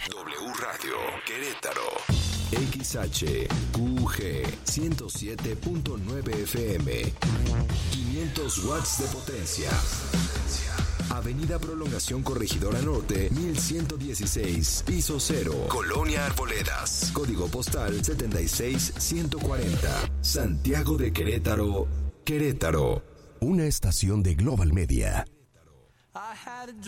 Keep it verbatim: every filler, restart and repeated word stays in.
W Radio Querétaro. X H Q G ciento siete punto nueve F M. quinientos watts de potencia. Avenida Prolongación Corregidora Norte, mil ciento dieciséis, piso cero, Colonia Arboledas. Código postal setenta y seis ciento cuarenta. Santiago de Querétaro, Querétaro. Una estación de Global Media.